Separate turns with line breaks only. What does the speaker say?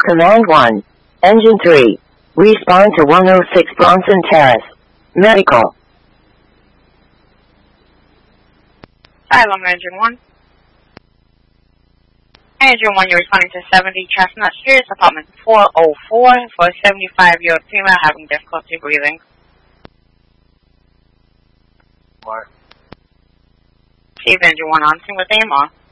Command 1. Engine 3. Respond to 106 Bronson Terrace. Medical.
Asylum, Engine 1. Engine 1, you're responding to 70 Chestnut Street, apartment 404 for a 75-year-old female having difficulty breathing.
Mark.
Steve, Engine 1 on scene with AMR.